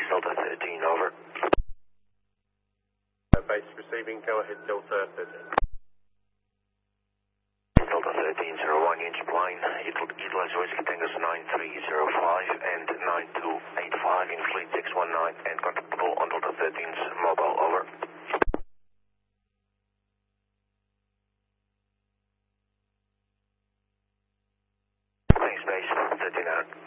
Base Delta 13, over. Base receiving, go ahead, Delta 13. Delta 13, 01 inch plane, utilize Whiskey Tango 9305 and 9285 in Fleet 619 and contactable on Delta 13's mobile, over. Thanks, Base 13 out.